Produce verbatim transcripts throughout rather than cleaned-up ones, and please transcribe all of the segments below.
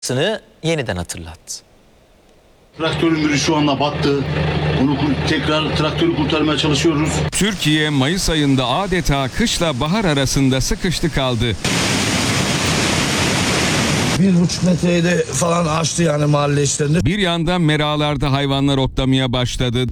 yeniden hatırlattı. Traktörümüz şu anda battı. Onu tekrar traktörü kurtarmaya çalışıyoruz. Türkiye Mayıs ayında adeta kışla bahar arasında sıkıştı kaldı. Bir buçuk metreyi de falan aştı yani mahalle işlerinde. Bir yanda meralarda hayvanlar otlamaya başladı.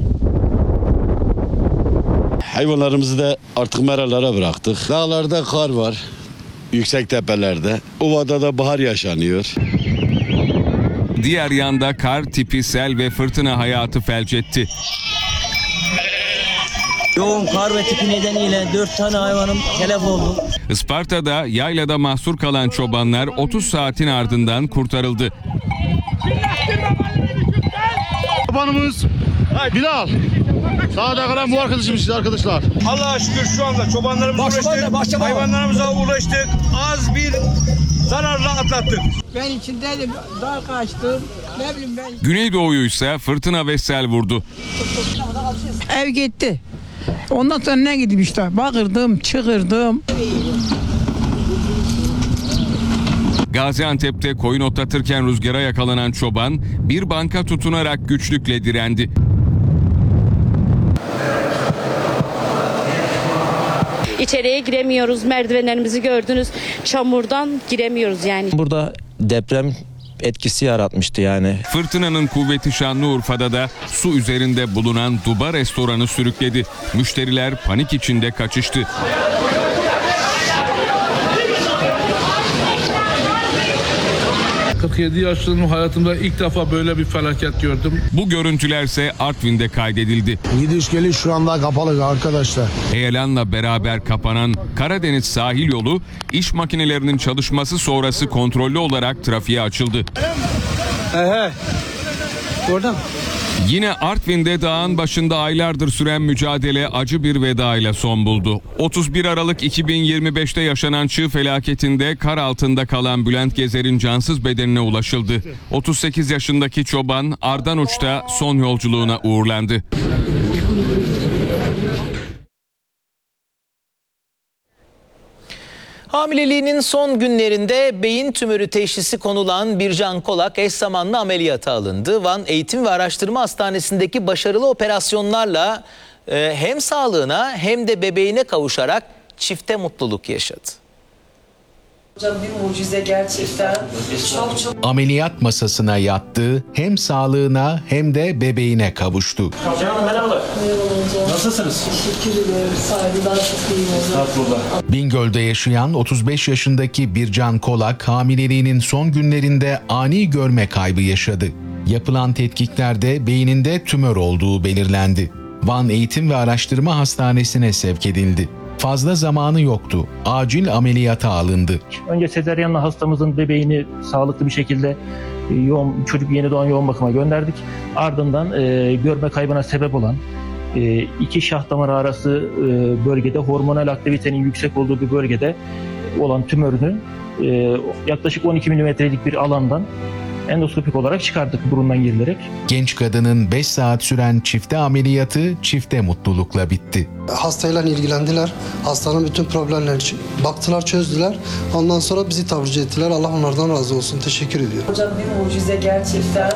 Hayvanlarımızı da artık meralara bıraktık. Dağlarda kar var. Yüksek tepelerde. Ovada da bahar yaşanıyor. Diğer yanda kar, tipi, sel ve fırtına hayatı felç etti. Yoğun kar ve tipi nedeniyle dört tane hayvanım telef oldu. Isparta'da yaylada mahsur kalan çobanlar otuz saatin ardından kurtarıldı. Çobanımız Bilal. Sağda kalan bu arkadaşımız arkadaşlar. Allah'a şükür şu anda çobanlarımıza ulaştık, hayvanlarımıza ulaştık. Az bir zararla atlattık. Ben içindeydim, dar kaçtım. Ne bileyim ben. Güneydoğu'yu ise fırtına ve sel vurdu. Ev gitti. Ondan sonra ne gidip işte bakırdım, çıkırdım. Gaziantep'te koyun otlatırken rüzgara yakalanan çoban bir banka tutunarak güçlükle direndi. İçeriye giremiyoruz. Merdivenlerimizi gördünüz. Çamurdan giremiyoruz yani. Burada deprem etkisi yaratmıştı yani. Fırtınanın kuvveti Şanlıurfa'da da su üzerinde bulunan Duba restoranı sürükledi. Müşteriler panik içinde kaçıştı. kırk yedi yaşındayım, hayatımda ilk defa böyle bir felaket gördüm. Bu görüntülerse Artvin'de kaydedildi. Gidiş geliş şu anda kapalı arkadaşlar. Heyelanla beraber kapanan Karadeniz sahil yolu iş makinelerinin çalışması sonrası kontrollü olarak trafiğe açıldı. He he. Orada mı? Yine Artvin'de dağın başında aylardır süren mücadele acı bir veda ile son buldu. otuz bir Aralık iki bin yirmi beşte yaşanan çığ felaketinde kar altında kalan Bülent Gezer'in cansız bedenine ulaşıldı. otuz sekiz yaşındaki çoban Ardanuç'ta son yolculuğuna uğurlandı. Hamileliğinin son günlerinde beyin tümörü teşhisi konulan Bircan Kolak eş zamanlı ameliyata alındı. Van Eğitim ve Araştırma Hastanesi'ndeki başarılı operasyonlarla e, hem sağlığına hem de bebeğine kavuşarak çifte mutluluk yaşadı. Hocam bir mucize gerçekten. Çok çok. Ameliyat masasına yattı, hem sağlığına hem de bebeğine kavuştu. Hocam merhabalar. Nasılsınız? Teşekkür ederim. Saygılar çok iyiyim hocam. Bingöl'de yaşayan otuz beş yaşındaki Bircan Kolak hamileliğinin son günlerinde ani görme kaybı yaşadı. Yapılan tetkiklerde beyninde tümör olduğu belirlendi. Van Eğitim ve Araştırma Hastanesi'ne sevk edildi. Fazla zamanı yoktu. Acil ameliyata alındı. Önce sezaryenle hastamızın bebeğini sağlıklı bir şekilde yoğun, çocuk yeni doğan yoğun bakıma gönderdik. Ardından e, görme kaybına sebep olan e, iki şah damarı arası e, bölgede hormonal aktivitenin yüksek olduğu bir bölgede olan tümörünü e, yaklaşık on iki milimetrelik bir alandan endoskopik olarak çıkardık burundan girilerek. Genç kadının beş saat süren çifte ameliyatı çifte mutlulukla bitti. Hastayla ilgilendiler. Hastanın bütün problemleri için baktılar, çözdüler. Ondan sonra bizi taburcu ettiler. Allah onlardan razı olsun. Teşekkür ediyorum. Hocam bir mucize gerçekten.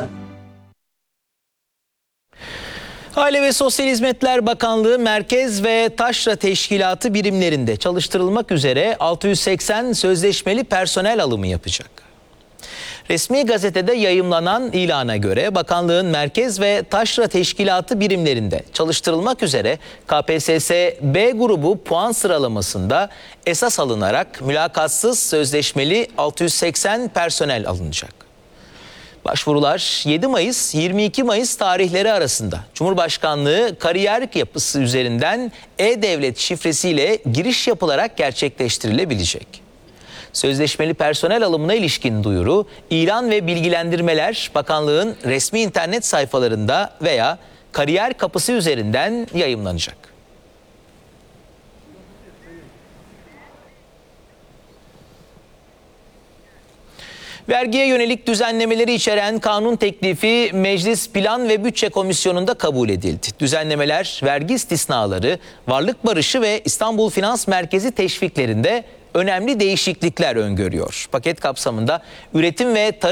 Aile ve Sosyal Hizmetler Bakanlığı Merkez ve Taşra Teşkilatı birimlerinde çalıştırılmak üzere altı yüz seksen sözleşmeli personel alımı yapacak. Resmi gazetede yayımlanan ilana göre bakanlığın Merkez ve Taşra Teşkilatı birimlerinde çalıştırılmak üzere K P S S B grubu puan sıralamasında esas alınarak mülakatsız sözleşmeli altı yüz seksen personel alınacak. Başvurular yedi Mayıs yirmi iki Mayıs tarihleri arasında Cumhurbaşkanlığı kariyer yapısı üzerinden e-devlet şifresiyle giriş yapılarak gerçekleştirilebilecek. Sözleşmeli personel alımına ilişkin duyuru, ilan ve bilgilendirmeler bakanlığın resmi internet sayfalarında veya kariyer kapısı üzerinden yayımlanacak. Vergiye yönelik düzenlemeleri içeren kanun teklifi Meclis Plan ve Bütçe Komisyonu'nda kabul edildi. Düzenlemeler vergi istisnaları, varlık barışı ve İstanbul Finans Merkezi teşviklerinde önemli değişiklikler öngörüyor. Paket kapsamında üretim ve tarım